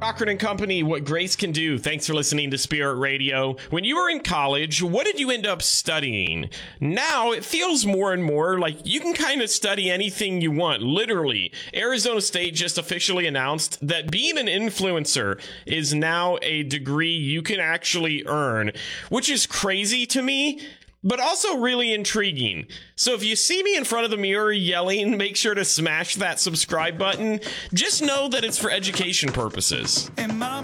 Cochran and Company, what grace can do. Thanks for listening to Spirit Radio. When you were in college, what did you end up studying? Now, it feels more and more like you can kind of study anything you want. Literally, Arizona State just officially announced that being an influencer is now a degree you can actually earn, which is crazy to me, but also really intriguing. So if you see me in front of the mirror yelling, make sure to smash that subscribe button. Just know that it's for education purposes. And Mom